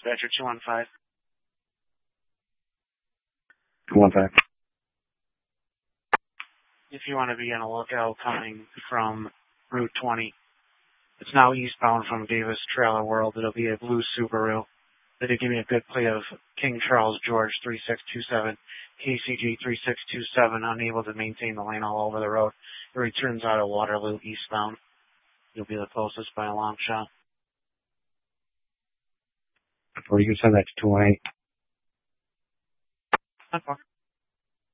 dispatcher 215. 215. If you want to be on a lookout coming from Route 20, it's now eastbound from Davis Trailer World. It'll be a blue Subaru. They did give me a good plate of King Charles George 3627, KCG 3627, unable to maintain the lane all over the road. It returns out of Waterloo eastbound. You'll be the closest by a long shot. Or you can send that to 218. That's fine.